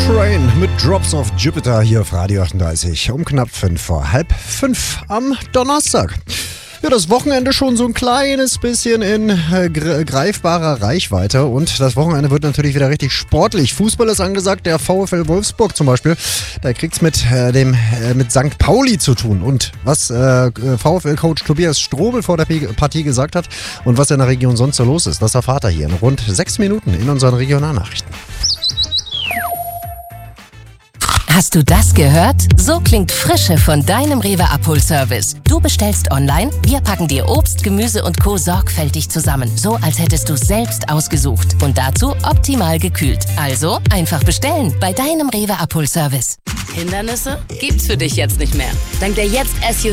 Train mit Drops of Jupiter hier auf Radio 38 um knapp 5:05 am Donnerstag. Ja, das Wochenende schon so ein kleines bisschen in greifbarer Reichweite und das Wochenende wird natürlich wieder richtig sportlich. Fußball ist angesagt, der VfL Wolfsburg zum Beispiel, da kriegt's mit St. Pauli zu tun und was VfL-Coach Tobias Strobel vor der Partie gesagt hat und was in der Region sonst so los ist, das erfahrt ihr hier in rund 6 Minuten in unseren Regionalnachrichten. Hast du das gehört? So klingt Frische von deinem Rewe-Abholservice. Du bestellst online, wir packen dir Obst, Gemüse und Co. sorgfältig zusammen. So, als hättest du es selbst ausgesucht. Und dazu optimal gekühlt. Also einfach bestellen bei deinem Rewe-Abholservice. Hindernisse gibt's für dich jetzt nicht mehr. Dank der Jetzt SUV